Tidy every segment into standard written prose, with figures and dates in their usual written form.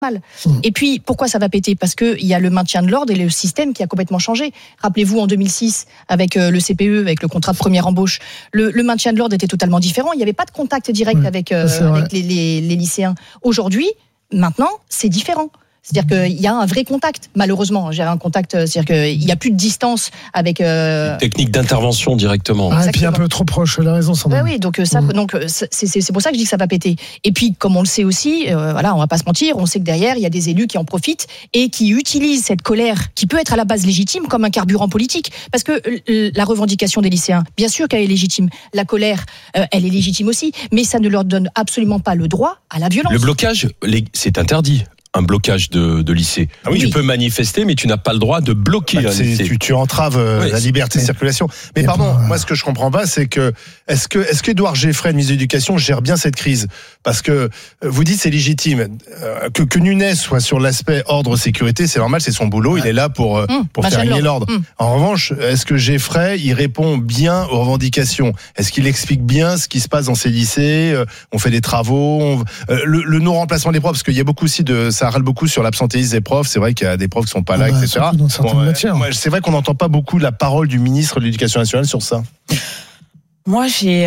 mal. Et puis, pourquoi ça va péter ? Parce qu'il y a le maintien de l'ordre et le système qui a complètement changé. Rappelez-vous, en 2006, avec le CPE, avec le contrat de première embauche, le maintien de l'ordre était totalement différent. Il n'y avait pas de contact direct avec les lycéens. Aujourd'hui, maintenant, c'est différent. C'est-à-dire qu'il y a un vrai contact, malheureusement. J'ai un contact, c'est-à-dire qu'il n'y a plus de distance avec... Technique d'intervention directement. Ah, et puis un peu trop proche, elle a raison, Sandrine. Oui, donc c'est pour ça que je dis que ça va péter. Et puis, comme on le sait aussi, on va pas se mentir, on sait que derrière, il y a des élus qui en profitent et qui utilisent cette colère, qui peut être à la base légitime, comme un carburant politique. Parce que la revendication des lycéens, bien sûr qu'elle est légitime. La colère, elle est légitime aussi. Mais ça ne leur donne absolument pas le droit à la violence. Le blocage, c'est interdit. Un blocage de lycée. Ah oui. Tu peux manifester, mais tu n'as pas le droit de bloquer un lycée. Tu entraves la liberté de circulation. Mais pardon, moi ce que je comprends pas, c'est que est-ce que Édouard Geffray, ministre de l'Éducation, gère bien cette crise ? Parce que vous dites c'est légitime que Nunes soit sur l'aspect ordre sécurité, c'est normal, c'est son boulot, il est là pour faire régner l'ordre. En revanche, est-ce que Geffray il répond bien aux revendications ? Est-ce qu'il explique bien ce qui se passe dans ces lycées ? On fait des travaux, le non remplacement des profs, parce qu'il y a beaucoup aussi ça râle beaucoup sur l'absentéisme des profs. C'est vrai qu'il y a des profs qui sont pas là, etc. C'est vrai qu'on n'entend pas beaucoup la parole du ministre de l'Éducation nationale sur ça. Moi,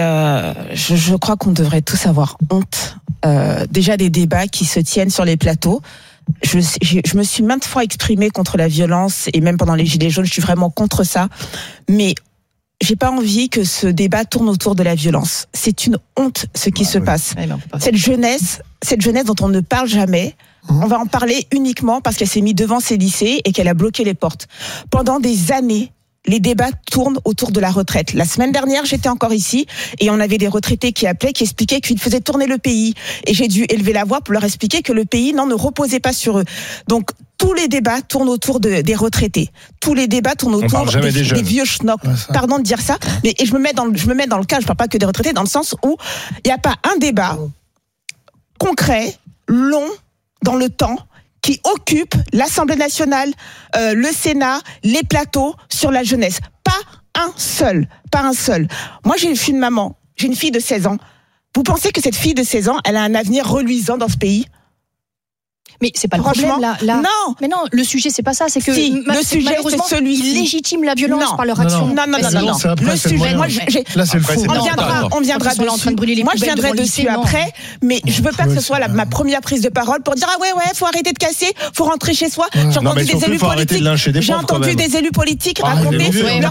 je crois qu'on devrait tous avoir honte. Déjà des débats qui se tiennent sur les plateaux. Je me suis maintes fois exprimée contre la violence et même pendant les Gilets jaunes, je suis vraiment contre ça. Mais j'ai pas envie que ce débat tourne autour de la violence. C'est une honte ce qui se passe. Cette jeunesse dont on ne parle jamais, on va en parler uniquement parce qu'elle s'est mise devant ses lycées et qu'elle a bloqué les portes. Pendant des années, les débats tournent autour de la retraite. La semaine dernière, j'étais encore ici et on avait des retraités qui appelaient, qui expliquaient qu'ils faisaient tourner le pays. Et j'ai dû élever la voix pour leur expliquer que le pays ne reposait pas sur eux. Donc, tous les débats tournent autour des retraités. Tous les débats tournent autour des vieux schnocks. Pardon de dire ça, mais je me mets dans le cas, je parle pas que des retraités, dans le sens où il n'y a pas un débat concret, long, dans le temps, qui occupe l'Assemblée nationale, le Sénat, les plateaux sur la jeunesse. Pas un seul. Moi, j'ai une maman, j'ai une fille de 16 ans. Vous pensez que cette fille de 16 ans, elle a un avenir reluisant dans ce pays ? Mais c'est pas le problème là. Non. Mais non, le sujet c'est pas ça, c'est que le sujet c'est celui-ci. Ils légitiment la violence par leur action. Non. Le sujet, moi, là c'est le fond. On viendra dessus. Moi, je viendrai dessus après, mais je veux pas que ce soit ma première prise de parole pour dire faut arrêter de casser, faut rentrer chez soi. J'ai entendu des élus politiques. J'ai entendu des élus politiques raconter leur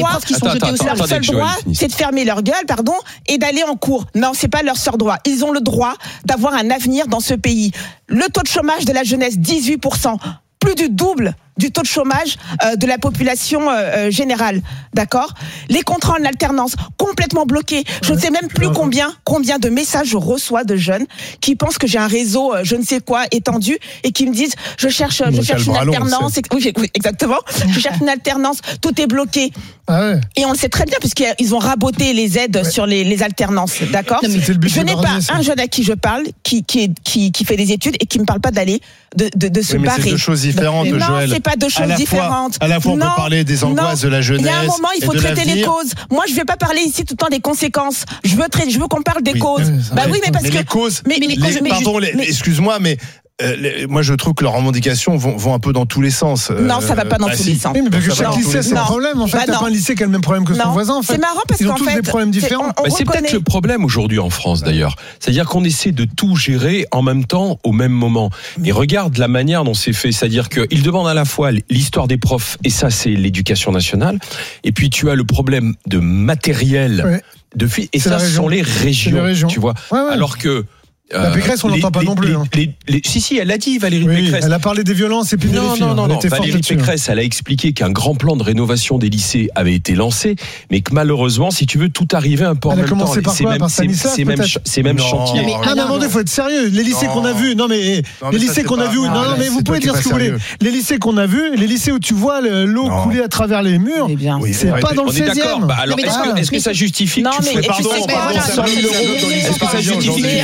seul droit, c'est de fermer leur gueule, et d'aller en cours. Non, c'est pas leur seul droit. Ils ont le droit d'avoir un avenir dans ce pays. Le taux de chômage de la jeunesse, 18%, plus du double du taux de chômage de la population générale, d'accord ? Les contrats en alternance complètement bloqués. Je ne sais même plus combien de messages je reçois de jeunes qui pensent que j'ai un réseau je ne sais quoi étendu et qui me disent je cherche une alternance. Oui, exactement. Je cherche une alternance, tout est bloqué. Et on le sait très bien puisqu'ils ont raboté les aides sur les alternances, d'accord ? Je n'ai pas un jeune à qui je parle qui fait des études et qui me parle pas d'aller de se barrer. Mais c'est deux choses différentes, Joël. C'est pas deux choses différentes. À la fois, on peut parler des angoisses de la jeunesse. Il y a un moment, il faut traiter les causes. Moi, je vais pas parler ici tout le temps des conséquences. Je veux qu'on parle des causes. Oui, mais parce que les causes. Excuse-moi, mais moi je trouve que leurs revendications vont un peu dans tous les sens. Non, ça va pas dans tous les sens. Oui, mais parce que chaque lycée c'est un problème. En fait, t'as pas un lycée qui a le même problème que son voisin. En fait, c'est marrant parce qu'en fait, ils ont tous des problèmes différents. C'est peut-être le problème aujourd'hui en France d'ailleurs. C'est-à-dire qu'on essaie de tout gérer en même temps, au même moment. Et regarde la manière dont c'est fait. C'est-à-dire qu'ils demandent à la fois l'histoire des profs, et ça c'est l'éducation nationale. Et puis tu as le problème de matériel de filles. Et ça, ce sont les régions. Tu vois. Alors que la Pécresse, on n'entend pas non plus. Si, elle l'a dit, Valérie Pécresse. Elle a parlé des violences et puis des filles. Non. Valérie Pécresse, elle a expliqué qu'un grand plan de rénovation des lycées avait été lancé, mais que malheureusement, si tu veux, tout arrivait un peu en même temps. Elle a commencé par quoi ? Par Stanislas, c'est même chantier. Il faut être sérieux. Les lycées qu'on a vus, les lycées qu'on a vus, mais vous pouvez dire ce que vous voulez. Les lycées qu'on a vus, les lycées où tu vois l'eau couler à travers les murs, c'est pas dans le 16e. Alors, est-ce que ça justifie que tu ferais 100 000 € dans les lycées ? Est-ce que ça justifie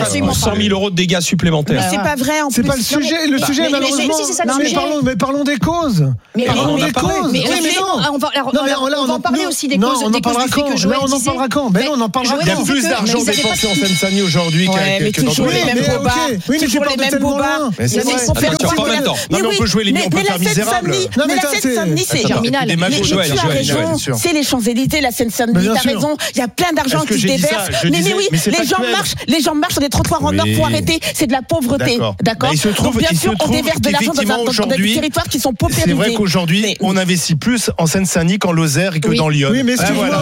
200 000 euros de dégâts supplémentaires. Mais c'est pas vrai en plus. C'est pas le sujet. Le sujet, malheureusement. Mais parlons des causes. Parlons des causes. Mais on va en parler aussi des causes. On en parlera quand? On en parlera quand? Mais non, on en parlera quand? Il y a plus d'argent dépensé en Seine-Saint-Denis aujourd'hui que dans tous les mêmes bobards. Oui, mais tu parles de tellement loin. Mais c'est vrai. Non, mais on peut jouer les on peut faire misérable. Mais la Seine-Saint-Denis, c'est germinal. Tu as raison. C'est les Champs-Élysées, la Seine-Saint-Denis. T'as raison. Il y a plein d'argent qui se déverse. Mais oui, les gens marchent sur des trottoirs en or pour arrêter. C'est de la pauvreté. D'accord. Donc bien sûr, on déverse de l'argent dans des territoires qui sont paupérisés. C'est vrai qu'aujourd'hui, on investit plus en Seine-Saint-Denis qu'en Lozère et que dans Lyon. Oui, mais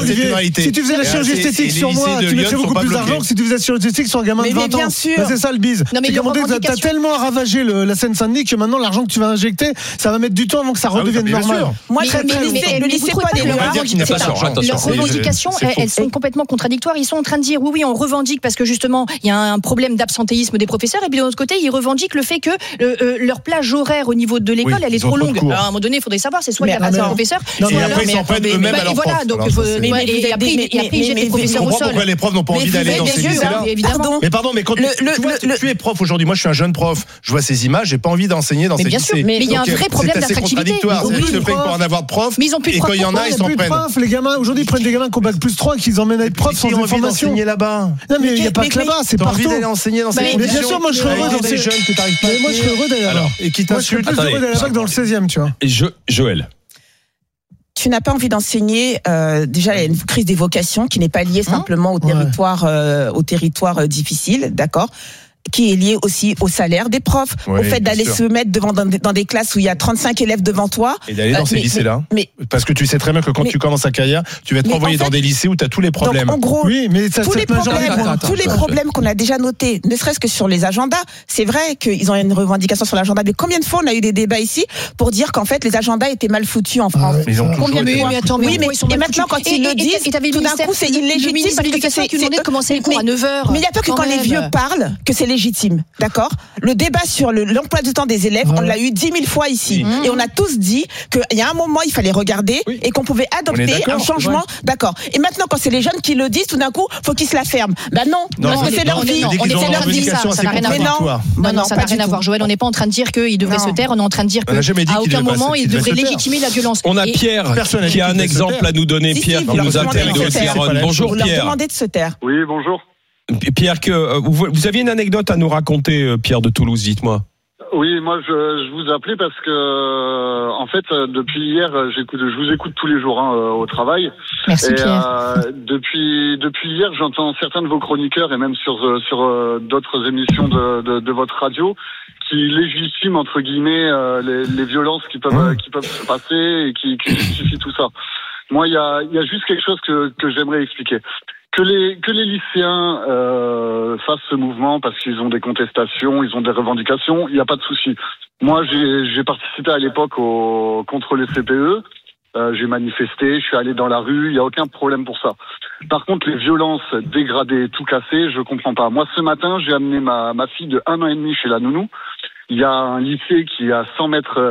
si tu faisais la chirurgie esthétique sur moi, tu mettrais beaucoup plus d'argent que si tu faisais la chirurgie esthétique sur un gamin de 20 ans. C'est ça le bise. T'as tellement ravagé la Seine-Saint-Denis que maintenant l'argent que tu vas injecter, ça va mettre du temps avant que ça redevienne normal. Moi, le lycée pas des leurs revendications, elles sont complètement contradictoires. Ils sont en train de dire oui, on revendique parce que justement il y a un problème d'absentéisme des professeurs, et puis de l'autre côté ils revendiquent le fait que leur plage horaire au niveau de l'école elle est trop longue. Alors, à un moment donné, il faudrait savoir, c'est soit il y a pas de professeurs, et après ils s'en prennent eux-mêmes à leurs profs. Et après ils jettent les professeurs au sol. Pourquoi les profs n'ont pas envie d'aller dans ces lycées-là? Mais pardon, mais quand tu es prof aujourd'hui, moi je suis un jeune prof, je vois ces images, j'ai pas envie d'enseigner dans ces lycées. Mais il y a un vrai problème d'attractivité. C'est le fait pour en avoir de profs. Mais ils ont plus de profs. Et quand il y en a, ils s'en prennent. Les gamins aujourd'hui prennent des gamins qui ont bac plus 3 qu'ils emmènent à être profs sans formation. Là-bas. Non mais il y a pas que là-bas, c'est partout. T'as envie d'aller enseigner dans ces conditions. Mais bien sûr, moi je serais heureux des jeunes que t'arrives pas. Moi je serais heureux d'aller là-bas. Et qui t'insultent. Moi je serais plus heureux d'aller là-bas que dans le 16e, tu vois. Et Joël. Tu n'as pas envie d'enseigner. Déjà, il y a une crise des vocations qui n'est pas liée simplement au territoire difficile, d'accord, qui est lié aussi au salaire des profs, au fait d'aller se mettre dans des classes où il y a 35 élèves devant toi. Et d'aller dans ces lycées-là. Parce que tu sais très bien que quand tu commences ta carrière, tu vas être envoyé dans des lycées où tu as tous les problèmes. Donc, en gros, tous les problèmes problèmes qu'on a déjà notés, ne serait-ce que sur les agendas, c'est vrai qu'ils ont une revendication sur l'agenda, mais combien de fois on a eu des débats ici pour dire qu'en fait les agendas étaient mal foutus en France? Combien de fois? Et maintenant quand ils le disent, tout d'un coup c'est illégitime parce que c'est de commencer les cours à 9h. Mais il n'y a pas que quand les vieux parlent que c'est légitime, d'accord? Le débat sur l'emploi du temps des élèves, on l'a eu 10 000 fois ici. Et on a tous dit qu'il y a un moment, il fallait regarder et qu'on pouvait adopter un changement. D'accord. Et maintenant, quand c'est les jeunes qui le disent, tout d'un coup, faut qu'ils se la ferment. Ben non, parce que c'est leur vie. C'est leur vie, ça n'a rien à voir. Non, ça n'a rien à voir. Joël, on n'est pas en train de dire qu'ils devraient se taire, on est en train de dire qu'à aucun moment, ils devraient légitimer la violence. On a Pierre qui a un exemple à nous donner. Pierre qui nous appelle de Haute-Garonne. Bonjour Pierre. On leur demandait de se taire. Oui, bonjour. Pierre, vous aviez une anecdote à nous raconter, Pierre de Toulouse, dites-moi. Oui, moi je vous appelais parce que en fait depuis hier je vous écoute tous les jours au travail. Merci Pierre. Depuis hier j'entends certains de vos chroniqueurs et même sur d'autres émissions de votre radio qui légitiment entre guillemets les violences qui peuvent se passer et qui justifient tout ça. Moi il y a juste quelque chose que j'aimerais expliquer. Que les lycéens fassent ce mouvement parce qu'ils ont des contestations, ils ont des revendications, il n'y a pas de souci. Moi, j'ai participé à l'époque contre les CPE, j'ai manifesté, je suis allé dans la rue, il n'y a aucun problème pour ça. Par contre, les violences dégradées, tout cassé, je comprends pas. Moi, ce matin, j'ai amené ma fille de 1 an et demi chez la nounou. Il y a un lycée qui est à 100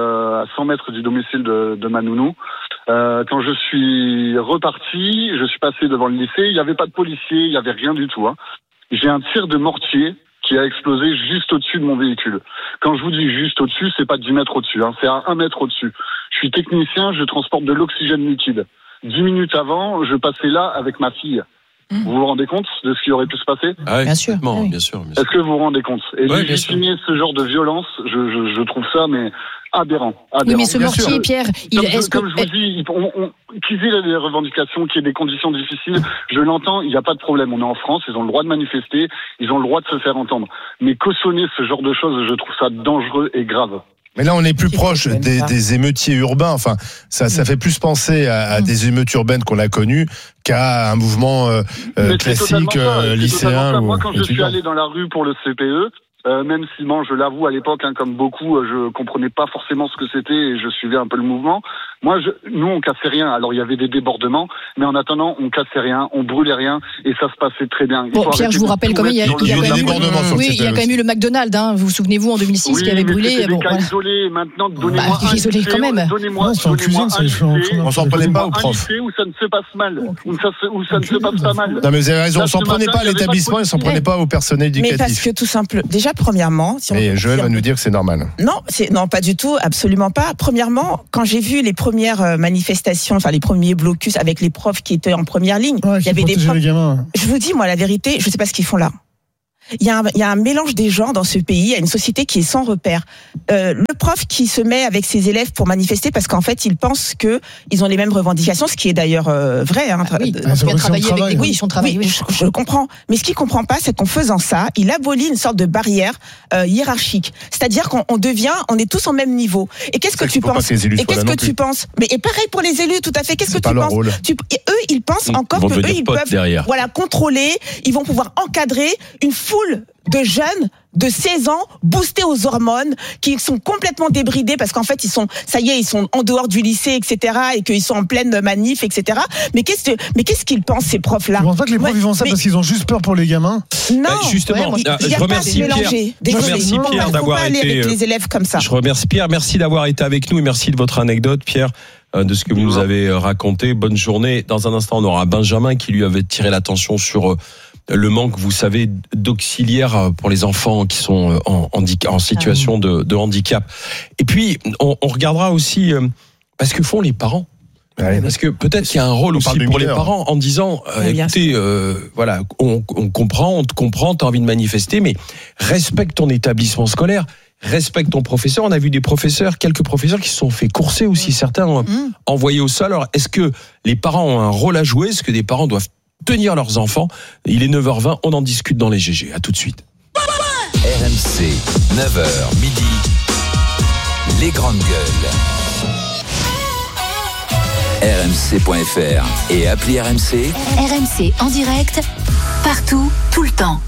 mètres du domicile de ma nounou. Quand je suis reparti, je suis passé devant le lycée, il n'y avait pas de policiers, il n'y avait rien du tout. J'ai un tir de mortier qui a explosé juste au-dessus de mon véhicule. Quand je vous dis juste au-dessus, c'est pas 10 mètres au-dessus, c'est à 1 mètre au-dessus. Je suis technicien, je transporte de l'oxygène liquide. 10 minutes avant, je passais là avec ma fille. Vous vous rendez compte de ce qui aurait pu se passer? Bien sûr. Bien sûr. Est-ce que vous vous rendez compte? Et légitimer ce genre de violence, je trouve ça mais aberrant. Oui, mais ce mortier, Pierre, comme je vous dis, qu'ils aient des revendications, qu'il y ait des conditions difficiles, je l'entends, il n'y a pas de problème. On est en France, ils ont le droit de manifester, ils ont le droit de se faire entendre. Mais cautionner ce genre de choses, je trouve ça dangereux et grave. Mais là, on est plus proche des émeutiers urbains. Enfin, ça fait plus penser à des émeutes urbaines qu'on a connues qu'à un mouvement classique lycéen. Moi, quand je suis allé dans la rue pour le CPE, même si, je l'avoue, à l'époque, comme beaucoup, je comprenais pas forcément ce que c'était et je suivais un peu le mouvement. Nous, on cassait rien. Alors, il y avait des débordements, mais en attendant, on cassait rien, on brûlait rien, et ça se passait très bien. Bon, Pierre, je vous rappelle quand même, il y a quand même eu le McDonald's, hein. Vous souvenez-vous, en 2006, qui avait brûlé. C'était des cas isolés. Maintenant, donnez-moi un isolé quand même. Donnez-moi on s'en prenait pas aux profs. Où ça ne se passe mal, où ça ne se passe pas mal. Non, mais vous avez raison, on s'en prenait pas à l'établissement, on s'en prenait pas au personnel éducatif. Mais parce que tout simple. Déjà, premièrement. Et Joël va nous dire que c'est normal. Non, pas du tout, absolument pas. Premièrement, quand j'ai vu les premières manifestations, enfin les premiers blocus avec les profs qui étaient en première ligne, il y avait des profs. Je vous dis, moi, la vérité, je sais pas ce qu'ils font là. Il y a un mélange des genres dans ce pays, il y a une société qui est sans repère. Le prof qui se met avec ses élèves pour manifester parce qu'en fait, ils pensent que ils ont les mêmes revendications, ce qui est d'ailleurs vrai. Je comprends. Mais ce qu'il comprend pas, c'est qu'en faisant ça, il abolit une sorte de barrière hiérarchique. C'est-à-dire on est tous au même niveau. Et qu'est-ce que tu penses? Tu penses? Mais et pareil pour les élus, tout à fait. Qu'est-ce que tu penses? Eux, ils pensent encore que eux, ils peuvent contrôler, ils vont pouvoir encadrer une foule de jeunes de 16 ans boostés aux hormones qui sont complètement débridés parce qu'en fait ils sont en dehors du lycée, etc., et qu'ils sont en pleine manif, etc. Mais qu'est-ce qu'ils pensent, ces profs là? Je pense pas que les profs ils font ça parce qu'ils ont juste peur pour les gamins. Non, justement, je remercie Pierre d'avoir été avec les élèves comme ça. Je remercie Pierre, merci d'avoir été avec nous et merci de votre anecdote, Pierre, de ce que vous nous avez raconté. Bonne journée. Dans un instant, on aura Benjamin qui lui avait tiré l'attention sur le manque, vous savez, d'auxiliaires pour les enfants qui sont en situation de handicap. Et puis, on regardera aussi ce que font les parents. Parce que peut-être qu'il y a un rôle aussi pour les parents en disant, écoutez, voilà, on comprend, t'as envie de manifester, mais respecte ton établissement scolaire, respecte ton professeur. On a vu quelques professeurs qui se sont fait courser aussi, certains envoyés au sol. Alors, est-ce que les parents ont un rôle à jouer? Est-ce que des parents doivent tenir leurs enfants? Il est 9h20, on en discute dans les GG. À tout de suite. RMC, 9h midi, les grandes gueules. RMC.fr et appli RMC. RMC en direct, partout, tout le temps.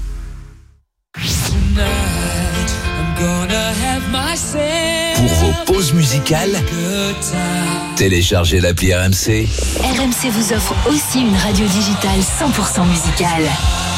Pour vos pauses musicales, téléchargez l'appli RMC. RMC vous offre aussi une radio digitale 100% musicale.